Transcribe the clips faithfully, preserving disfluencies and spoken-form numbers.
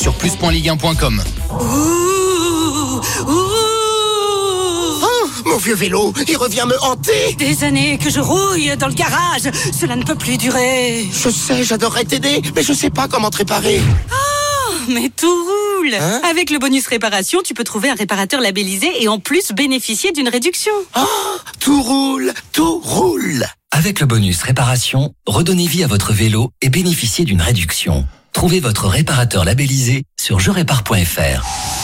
sur plus point ligue un point com. Ouh, ouh. Mon vieux vélo, il revient me hanter. Des années que je rouille dans le garage. Cela ne peut plus durer. Je sais, j'adorerais t'aider, mais je sais pas comment te réparer. Oh, mais tout roule. Hein? Avec le bonus réparation, tu peux trouver un réparateur labellisé et en plus bénéficier d'une réduction. Oh, tout roule, tout roule. Avec le bonus réparation, redonnez vie à votre vélo et bénéficiez d'une réduction. Trouvez votre réparateur labellisé sur je répare point f r.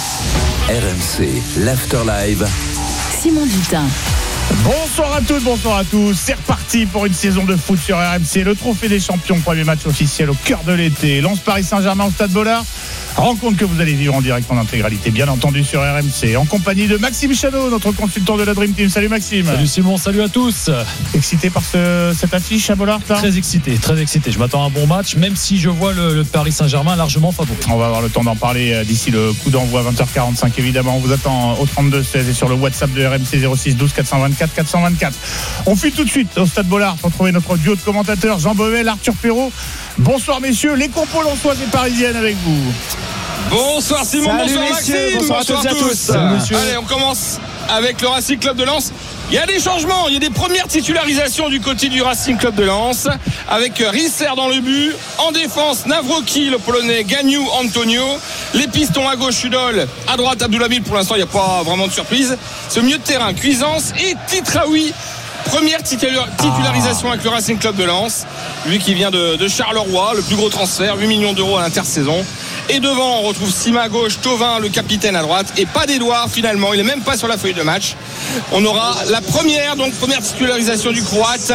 R M C, l'Afterlive. Simon Dutin. Bonsoir à toutes, bonsoir à tous. C'est reparti pour une saison de foot sur R M C. Le trophée des champions, premier match officiel au cœur de l'été. Lens Paris Saint-Germain au Stade Bollard. Rencontre que vous allez vivre en direct en intégralité, bien entendu sur R M C, en compagnie de Maxime Chanot, notre consultant de la Dream Team. Salut Maxime. Salut Simon, salut à tous. Excité par ce, cette affiche à Bollard là ? Très excité, très excité. Je m'attends à un bon match, même si je vois le, le Paris Saint-Germain largement favori. On va avoir le temps d'en parler d'ici le coup d'envoi à vingt heures quarante-cinq. Évidemment, on vous attend au trente-deux seize et sur le WhatsApp de R M C zéro six douze quatre cent vingt-quatre quatre cent vingt-quatre. On fuit tout de suite au Stade Bollard pour retrouver notre duo de commentateurs Jean Bovel, Arthur Perrault. Bonsoir messieurs, les compos lensoises et parisiennes avec vous. Bonsoir Simon, Salut bonsoir messieurs, Maxime, bonsoir, bonsoir à tous. à tous. Salut, allez, on commence avec le Racing Club de Lens. Il y a des changements, il y a des premières titularisations du côté du Racing Club de Lens, avec Risser dans le but, en défense Nawrocki, le Polonais, Gagnou, Antonio, les pistons à gauche Udol, à droite Abdoulabil. Pour l'instant il n'y a pas vraiment de surprise. Ce milieu de terrain, Cuisance et Titraoui. Première titularisation avec le Racing Club de Lens, lui qui vient de, de Charleroi, le plus gros transfert, huit millions d'euros à l'intersaison. Et devant on retrouve Sima à gauche, Thauvin le capitaine à droite, et pas d'Edouard finalement, il n'est même pas sur la feuille de match. On aura la première, donc première titularisation du Croate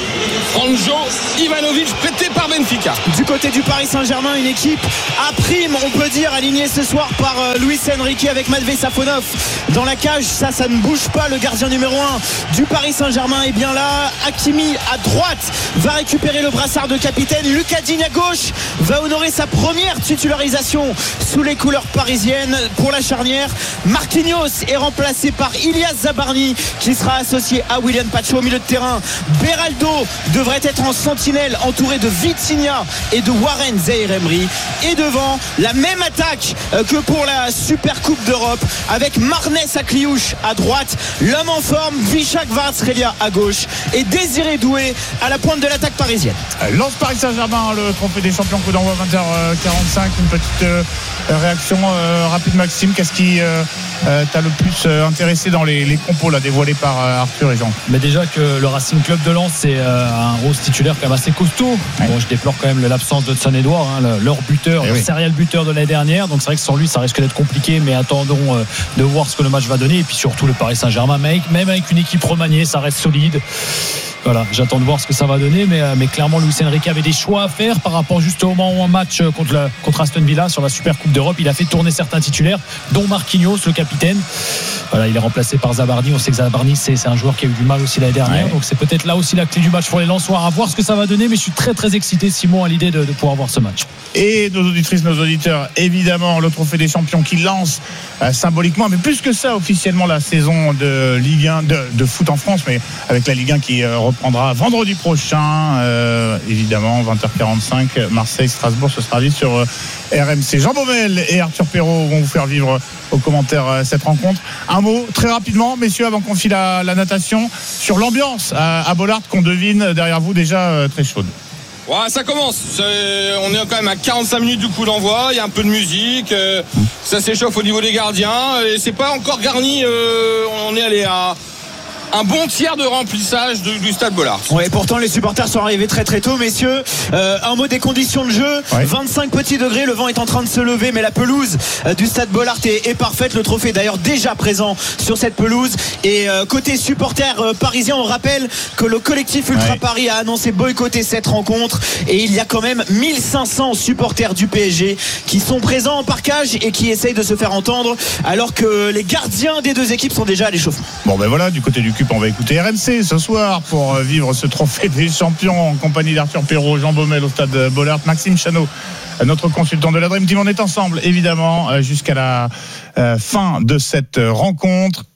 Franjo Ivanovic, prêté par Benfica. Du côté du Paris Saint-Germain, une équipe à prime, on peut dire, alignée ce soir par euh, Luis Enrique avec Matvei Safonov dans la cage. Ça, ça ne bouge pas. Le gardien numéro un du Paris Saint-Germain est bien là. Hakimi à droite va récupérer le brassard de capitaine. Lucas Digne à gauche va honorer sa première titularisation sous les couleurs parisiennes. Pour la charnière, Marquinhos est remplacé par Ilias Zabarni qui sera associé à William Pacho au milieu de terrain. Beraldo devrait être en sentinelle entouré de Vitinha et de Warren Zaïre-Emery. Et devant, la même attaque que pour la Super Coupe d'Europe avec Marnès Akliouche à droite, l'homme en forme Vishak Kvaratskhelia à gauche et Désiré Doué à la pointe de l'attaque parisienne. Lens Paris Saint-Germain, le trophée des champions, coup d'envoi vingt heures quarante-cinq. Une petite euh, réaction euh, rapide Maxime, qu'est-ce qui euh, euh, t'a le plus euh, intéressé dans les, les compos là, dévoilés par euh, Arthur et Jean? Mais déjà que le Racing Club de Lens c'est euh, un rose titulaire quand même assez costaud. Ouais. Bon, je déplore quand même l'absence de Hudson Edouard, hein, le, leur buteur, et le oui. serial buteur de l'année dernière. Donc c'est vrai que sans lui ça risque d'être compliqué, mais attendons euh, de voir ce que le match va donner. Et puis surtout le Paris Saint-Germain, même avec une équipe remaniée, ça reste solide. Voilà, j'attends de voir ce que ça va donner, mais, mais clairement Luis Enrique avait des choix à faire par rapport justement au match contre, la, contre Aston Villa sur la Super Coupe d'Europe. Il a fait tourner certains titulaires, dont Marquinhos, le capitaine. Voilà, il est remplacé par Zabarni. On sait que Zabarni c'est, c'est un joueur qui a eu du mal aussi l'année dernière, ouais. Donc c'est peut-être là aussi la clé du match pour les Lensois. À voir ce que ça va donner, mais je suis très très excité Simon à l'idée de, de pouvoir voir ce match. Et nos auditrices, nos auditeurs, évidemment le trophée des champions qui lance euh, symboliquement, mais plus que ça officiellement la saison de Ligue un, de, de foot en France, mais avec la Ligue un qui euh, reprendra vendredi prochain, euh, évidemment vingt heures quarante-cinq, Marseille-Strasbourg, ce sera dit sur euh, R M C. Jean Baumel et Arthur Perrault vont vous faire vivre aux commentaires euh, cette rencontre. Un mot très rapidement messieurs avant qu'on file la, la natation sur l'ambiance à, à Bollard qu'on devine derrière vous déjà euh, très chaude. Ouais, ça commence. C'est, on est quand même à quarante-cinq minutes du coup d'envoi. Il y a un peu de musique. Euh, ça s'échauffe au niveau des gardiens. Et c'est pas encore garni. Euh, on est allé à un bon tiers de remplissage de, du Stade Bollard. Ouais, pourtant les supporters sont arrivés très très tôt, messieurs. Euh, un mot des conditions de jeu. Ouais. vingt-cinq petits degrés, le vent est en train de se lever, mais la pelouse euh, du Stade Bollard est, est parfaite. Le trophée est d'ailleurs déjà présent sur cette pelouse. Et euh, côté supporters euh, parisiens, on rappelle que le collectif Ultra ouais. Paris a annoncé boycotter cette rencontre. Et il y a quand même mille cinq cents supporters du P S G qui sont présents en parkage et qui essayent de se faire entendre, alors que les gardiens des deux équipes sont déjà à l'échauffement. Bon ben voilà, du côté du on va écouter R M C ce soir pour vivre ce trophée des champions en compagnie d'Arthur Perrault, Jean Baumel au Stade Bollard, Maxime Chanot, notre consultant de la Dream Team. On est ensemble évidemment jusqu'à la fin de cette rencontre.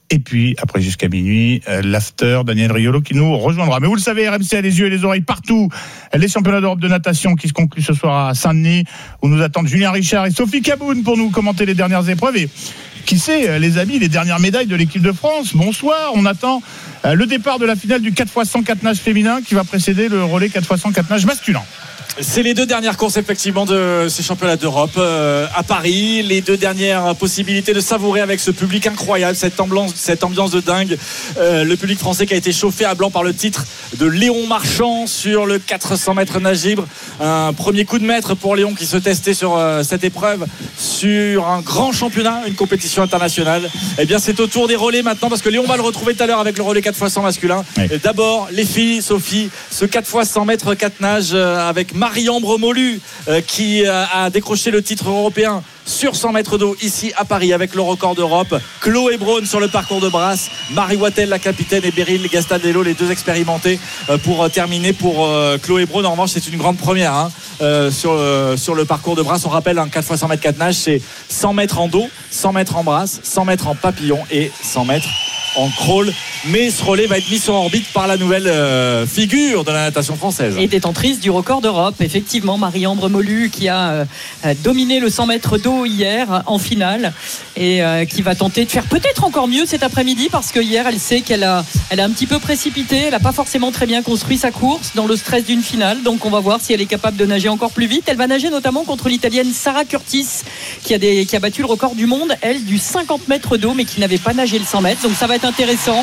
Et puis, après jusqu'à minuit, euh, l'after, Daniel Riolo qui nous rejoindra. Mais vous le savez, R M C a les yeux et les oreilles partout. Les championnats d'Europe de natation qui se concluent ce soir à Saint-Denis, où nous attendent Julien Richard et Sophie Caboun pour nous commenter les dernières épreuves. Et qui sait, les amis, les dernières médailles de l'équipe de France. Bonsoir, on attend euh, le départ de la finale du quatre fois cent quatre nages féminin qui va précéder le relais quatre fois cent quatre nages masculin. C'est les deux dernières courses effectivement de ces championnats d'Europe euh, à Paris, les deux dernières possibilités de savourer avec ce public incroyable, cette ambiance, cette ambiance de dingue. Euh, le public français qui a été chauffé à blanc par le titre de Léon Marchand sur le quatre cents mètres nage libre. Un premier coup de maître pour Léon qui se testait sur euh, cette épreuve sur un grand championnat, une compétition internationale. Et bien c'est au tour des relais maintenant parce que Léon va le retrouver tout à l'heure avec le relais quatre fois cent masculin. Oui. Et d'abord les filles, Sophie, ce quatre fois cent mètres quatre nages euh, avec Marie-Ambre Molu euh, qui euh, a décroché le titre européen sur cent mètres d'eau ici à Paris avec le record d'Europe. Chloé Braun sur le parcours de Brasse, Marie Wattel la capitaine et Beryl Gastadello les deux expérimentés euh, pour euh, terminer pour euh, Chloé Braun. En revanche c'est une grande première hein, euh, sur, euh, sur le parcours de Brasse. On rappelle un quatre fois cent mètres quatre nages, c'est cent mètres en dos, cent mètres en brasse, cent mètres en papillon et cent mètres en crawl. Mais ce relais va être mis sur orbite par la nouvelle euh, figure de la natation française et détentrice du record d'Europe, effectivement, Marie-Ambre Molu qui a euh, dominé le cent mètres d'eau hier en finale et euh, qui va tenter de faire peut-être encore mieux cet après-midi parce que hier elle sait qu'elle a, elle a un petit peu précipité, elle n'a pas forcément très bien construit sa course dans le stress d'une finale, donc on va voir si elle est capable de nager encore plus vite. Elle va nager notamment contre l'italienne Sara Curtis qui a, des, qui a battu le record du monde, elle du cinquante mètres d'eau mais qui n'avait pas nagé le cent mètres, donc ça va être intéressant.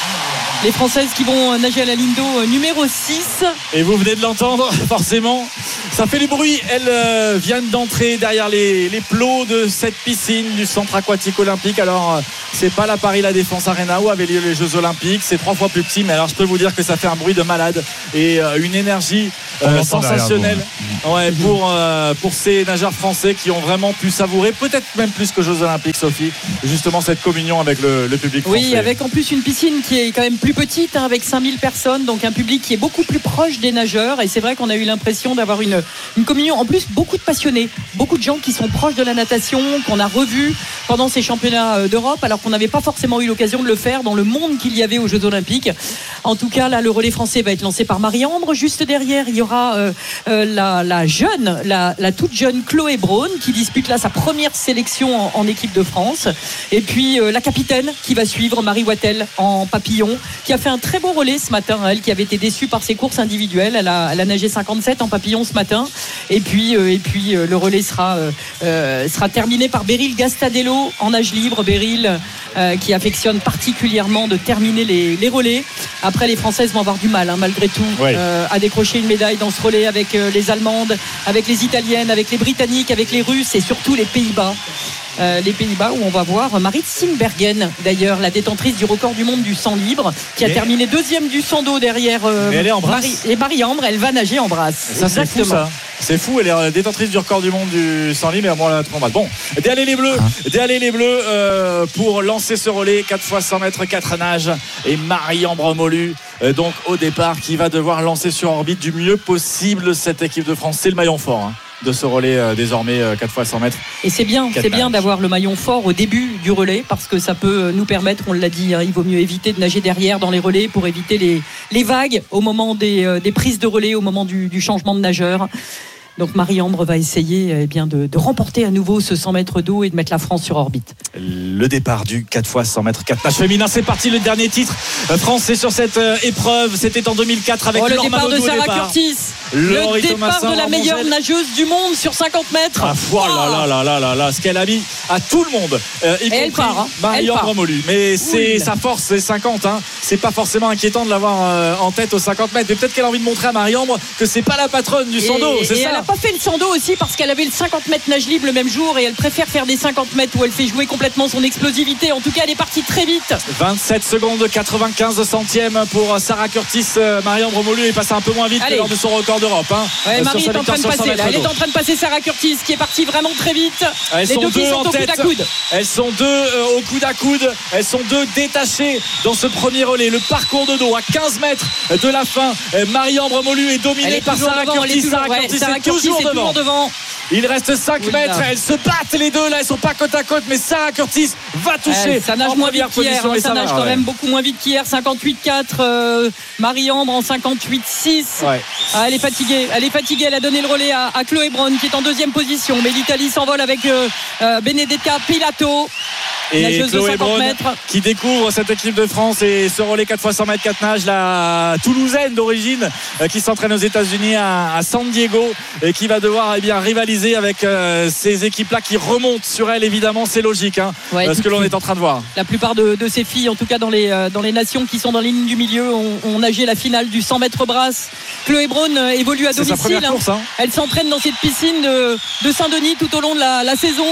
Les Françaises qui vont nager à la ligne d'eau numéro six. Et vous venez de l'entendre, forcément. Ça fait du bruit. Elles euh, viennent d'entrer derrière les, les plots de cette piscine du centre aquatique olympique. Alors, euh, c'est pas la Paris La Défense Arena où avaient lieu les Jeux Olympiques. C'est trois fois plus petit. Mais alors, je peux vous dire que ça fait un bruit de malade et euh, une énergie euh, sensationnelle ouais, pour, euh, pour ces nageurs français qui ont vraiment pu savourer, peut-être même plus que Jeux Olympiques, Sophie, justement cette communion avec le, le public français. Oui, avec en plus une piscine qui est quand même plus petite, hein, avec cinq mille personnes, donc un public qui est beaucoup plus proche des nageurs. Et c'est vrai qu'on a eu l'impression d'avoir une, une communion. En plus, beaucoup de passionnés, beaucoup de gens qui sont proches de la natation, qu'on a revus pendant ces championnats d'Europe, alors qu'on n'avait pas forcément eu l'occasion de le faire dans le monde qu'il y avait aux Jeux Olympiques. En tout cas, là, le relais français va être lancé par Marie-Ambre. Juste derrière, il y aura euh, euh, la, la jeune, la, la toute jeune Chloé Braun qui dispute là sa première sélection en, en équipe de France. Et puis euh, la capitaine qui va suivre, Marie Wattel en papillon, qui a fait un très beau relais ce matin, elle qui avait été déçue par ses courses individuelles. Elle a, elle a nagé cinquante-sept en papillon ce matin. Et puis, euh, et puis euh, le relais sera, euh, euh, sera terminé par Beryl Gastadello en nage libre. Beryl euh, qui affectionne particulièrement de terminer les, les relais. Après, les Françaises vont avoir du mal, hein, malgré tout, ouais. euh, à décrocher une médaille dans ce relais avec euh, les Allemandes, avec les Italiennes, avec les Britanniques, avec les Russes et surtout les Pays-Bas. Euh, les Pays-Bas où on va voir Marit Singbergen, d'ailleurs la détentrice du record du monde du cent libre, qui a mais terminé deuxième du cent dos derrière euh, elle est en brasse. Marie, et Marie-Ambre, elle va nager en brasse. Ça, c'est fou, ça. C'est fou, elle est détentrice du record du monde du cent libre, mais moi la trop mal. Bon, d'aller les bleus, d'aller les bleus euh, pour lancer ce relais quatre fois cent mètres quatre nages et Marie-Ambre Molu euh, donc au départ qui va devoir lancer sur orbite du mieux possible cette équipe de France. C'est le maillon fort, hein, de ce relais euh, désormais euh, quatre fois cent mètres. Et c'est bien, c'est bien d'avoir le maillon fort au début du relais parce que ça peut nous permettre, on l'a dit, hein, il vaut mieux éviter de nager derrière dans les relais pour éviter les, les vagues au moment des, euh, des prises de relais, au moment du, du changement de nageur. Donc Marie-Ambre va essayer eh bien, de, de remporter à nouveau ce cent mètres d'eau et de mettre la France sur orbite. Le départ du quatre fois cent mètres quatre nages féminin, c'est parti, le dernier titre français sur cette euh, épreuve. C'était en deux mille quatre avec oh, le Laure départ Manodou de Sarah départ. Curtis. Laurie le départ Thomasin, de la meilleure Angèle. nageuse du monde sur cinquante mètres. Ah, voilà, là, là, là, là, là, ce qu'elle a mis à tout le monde, euh, y et elle part, hein. Marie-Ambre Molu. Mais c'est sa force, c'est cinquante. Hein. C'est pas forcément inquiétant de l'avoir euh, en tête aux cinquante mètres. Mais peut-être qu'elle a envie de montrer à Marie-Ambre que c'est pas la patronne du cent dos. C'est et ça. Elle a pas fait le cent dos aussi parce qu'elle avait le cinquante mètres nage libre le même jour et elle préfère faire des cinquante mètres où elle fait jouer complètement son explosivité. En tout cas, elle est partie très vite. vingt-sept secondes quatre-vingt-quinze centièmes pour Sarah Curtis. Marie-Ambre Molu est passée un peu moins vite que lors de son record d'Europe. Hein. Ouais, Marie est en train de passer là. Elle est en train de passer Sarah Curtis qui est partie vraiment très vite. Elles Les sont deux deux filles sont en au tête. coude à coude. Elles sont deux euh, au coude à coude. Elles sont deux détachées dans ce premier relais. Le parcours de dos à quinze mètres de la fin. Marie-Ambre Molu est dominée par Sarah Curtis. Sarah Curtis est toujours devant. Il reste cinq Oui, mètres. là. Elles se battent les deux là. Elles sont pas côte à côte, mais Sarah Curtis va toucher. Eh, ça nage en moins vite première qu'hier. position hein, et ça ça nage va, quand ouais. même beaucoup moins vite qu'hier. cinquante-huit quatre. Euh, Marie-Ambre en cinquante-huit six. Ouais. Ah, elle est fatiguée. Elle est fatiguée. Elle a donné le relais à, à Chloé Braun qui est en deuxième position. Mais l'Italie s'envole avec euh, euh, Benedetta Pilato. Et Nageuse de Chloé cinquante Braun mètres. qui découvre cette équipe de France et ce relais quatre fois cent mètres quatre nages, la Toulousaine d'origine euh, qui s'entraîne aux États-Unis à, à San Diego et qui va devoir eh bien rivaliser avec euh, ces équipes-là qui remontent sur elle. Évidemment, c'est logique, hein, Ouais, ce que l'on est en train de voir. La plupart de, de ces filles, en tout cas dans les, euh, dans les nations qui sont dans les lignes du milieu, ont, ont nagé la finale du cent mètres brasse. Chloé Braun euh, évolue à C'est sa domicile. première course, hein. Elle s'entraîne dans cette piscine de, de Saint-Denis tout au long de la, la saison.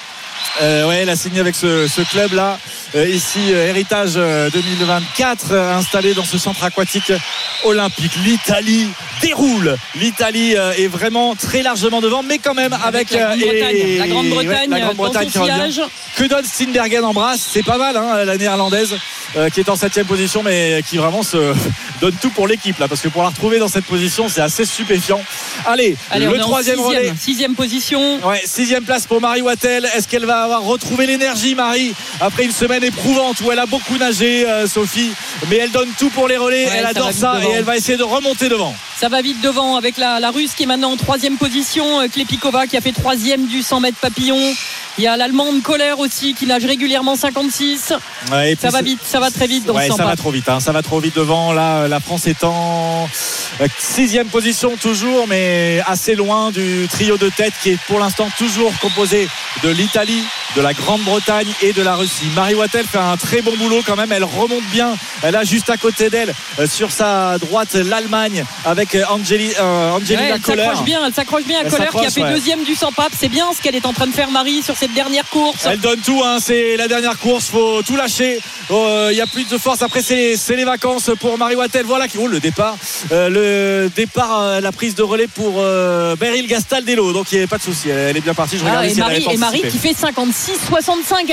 Euh, ouais, elle a signé avec ce, ce club-là. Euh, ici, euh, Héritage euh, deux mille vingt-quatre, euh, installé dans ce centre aquatique olympique. L'Italie déroule. L'Italie euh, est vraiment très largement devant, mais quand même avec, Avec la Grande-Bretagne. et- La Grande-Bretagne, ouais, la Grande-Bretagne dans qui son revient. sillage. Que donne Steenbergen en brasse, c'est pas mal, hein, la néerlandaise euh, qui est en septième position, mais qui vraiment se donne tout pour l'équipe là, parce que pour la retrouver dans cette position, c'est assez stupéfiant. Allez, Allez, le on est troisième en relais. sixième, sixième position. Ouais, sixième place pour Marie Wattel. Est-ce qu'elle va avoir retrouvé l'énergie, Marie, après une semaine éprouvante où elle a beaucoup nagé, euh, Sophie, mais elle donne tout pour les relais. Ouais, elle ça adore va vite ça devant. et elle va essayer de remonter devant. Ça va vite devant avec la, la Russe qui est maintenant en troisième position. euh, Klepikova qui a fait troisième du cent mètres papillon. Il y a l'Allemande Kohler aussi qui nage régulièrement cinquante-six. Ouais, et puis Ça va c'est- vite, ça va très vite dans Ouais, ce cent ça va pas. trop vite, hein, ça va trop vite devant. Là, la France est en euh, sixième position toujours, mais assez loin du trio de tête qui est pour l'instant toujours composé de l'Italie, de la Grande-Bretagne et de la Russie. Marie Wattel fait un très bon boulot quand même. Elle remonte bien. Elle a juste à côté d'elle, euh, sur sa droite, l'Allemagne avec euh, Angeli, euh, Angelina Ouais, elle Kohler. s'accroche bien, elle s'accroche bien à Elle Kohler qui a s'accroche, fait ouais. deuxième du cent pape. C'est bien ce qu'elle est en train de faire, Marie, sur cette dernière course. Elle donne tout, hein. C'est la dernière course, faut tout lâcher. Il euh, y a plus de force. Après, c'est, c'est les vacances pour Marie Wattel. Voilà qui roule le départ. Euh, le départ, euh, la prise de relais pour euh, Beryl Gastaldello. Donc il n'y avait pas de souci. Elle est bien partie. Je Ah, regardais et si elle avait Marie, pas et Marie anticipé. qui fait cinquante-six soixante-cinq.